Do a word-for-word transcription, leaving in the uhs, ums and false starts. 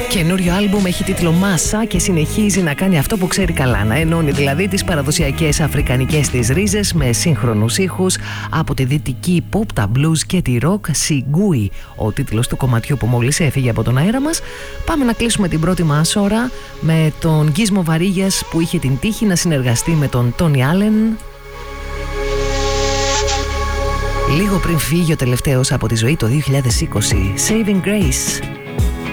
Καινούριο άλμπουμ έχει τίτλο Μάσα και συνεχίζει να κάνει αυτό που ξέρει καλά, να ενώνει δηλαδή τις παραδοσιακές αφρικανικές της ρίζες με σύγχρονους ήχους από τη δυτική pop, τα blues και τη rock. Σιγκούι, ο τίτλος του κομματιού που μόλις έφυγε από τον αέρα μας. Πάμε να κλείσουμε την πρώτη μας ώρα με τον Γκίσμο Βαρίγιας, που είχε την τύχη να συνεργαστεί με τον Τόνι Άλεν λίγο πριν φύγει ο τελευταίος από τη ζωή το δύο χιλιάδες είκοσι. Saving Grace.